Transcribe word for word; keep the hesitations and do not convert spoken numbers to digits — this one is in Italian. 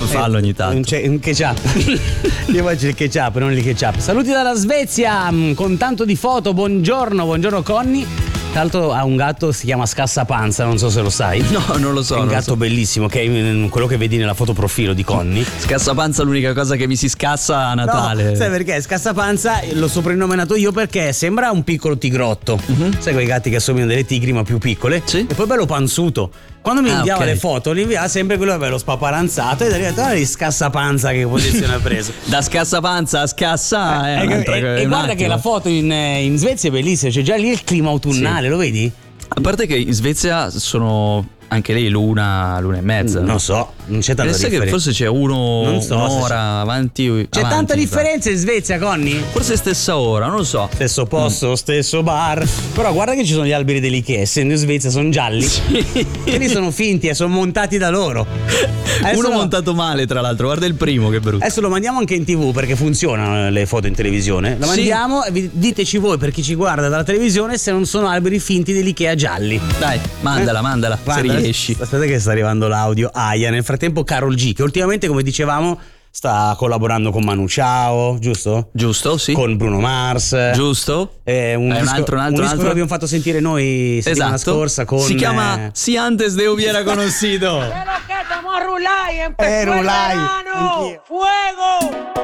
fallo ogni tanto. Un, ce- un ketchup. Io faccio il ketchup, non il ketchup. Saluti dalla Svezia mh, con tanto di foto. Buongiorno, buongiorno Conny. Tra l'altro ha un gatto, si chiama Scassapanza, non so se lo sai. No, non lo so. È un non gatto so. bellissimo, che è quello che vedi nella foto profilo di Conny. Scassapanza è l'unica cosa che mi si scassa a Natale. No, sai perché? Scassapanza l'ho soprannominato io perché sembra un piccolo tigrotto. Uh-huh. Sai quei gatti che assomigliano delle tigri ma più piccole? Sì. E poi bello panzuto. Quando mi Ah, inviava okay. le foto, li inviava sempre quello bello spaparanzato e da lì ho detto, guarda di Scassapanza che posizione ha preso. Da scassapanza a scassa è e un'altra- e- è e un guarda attimo. che la foto in, in Svezia è bellissima, c'è già lì il clima autunnale, Sì. lo vedi? A parte che in Svezia sono anche lei l'una, l'una e mezza. Non so, non c'è tanta Sai che differenza. forse c'è uno Non so se un'ora avanti. C'è avanti, tanta mi sa. differenza in Svezia, Conny? Forse stessa ora, non lo so. Stesso posto, stesso bar. Però guarda che ci sono gli alberi dell'Ikea, essendo in Svezia sono gialli. Quelli sono finti e sono montati da loro. Adesso Uno lo- montato male, tra l'altro. Guarda il primo, che brutto. Adesso lo mandiamo anche in tv perché funzionano le foto in televisione. Lo Sì. mandiamo e vi- diteci voi per chi ci guarda dalla televisione se non sono alberi finti dell'Ikea gialli. Dai, mandala, Eh? mandala, Guarda, se riesci. Aspetta che sta arrivando l'audio. Aia, nel frattempo Karol G, che ultimamente come dicevamo sta collaborando con Manu Chao, giusto? Giusto, sì. Con Bruno Mars. Giusto. Eh, un, Eh, un disco, altro, un altro, un disco un altro. che abbiamo fatto sentire noi settimana Esatto. scorsa con Si chiama eh, Si antes de hubiera conocido. Pero que estamos a rular y empezó Eh, el rulai. verano. Anch'io. ¡Fuego!